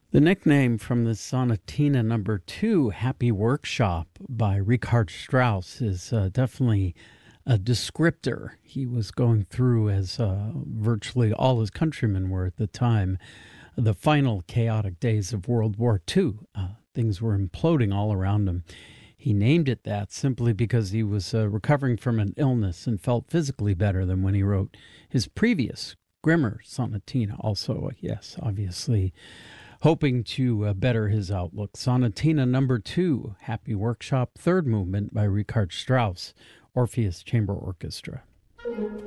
The nickname from the Sonatina number 2, Happy Workshop by Richard Strauss, is definitely a descriptor. He was going through, as virtually all his countrymen were at the time, the final chaotic days of World War II. Things were imploding all around him. He named it that simply because he was recovering from an illness and felt physically better than when he wrote his previous, grimmer Sonatina. Also, yes, obviously hoping to better his outlook. Sonatina number 2, Happy Workshop, third movement by Richard Strauss, Orpheus Chamber Orchestra.